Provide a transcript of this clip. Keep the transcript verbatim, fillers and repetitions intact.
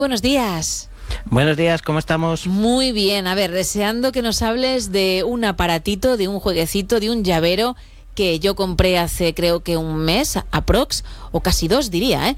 Buenos días. Buenos días, ¿cómo estamos? Muy bien, a ver, deseando que nos hables de un aparatito, de un jueguecito, de un llavero que yo compré hace creo que un mes, aprox, o casi dos diría, ¿eh?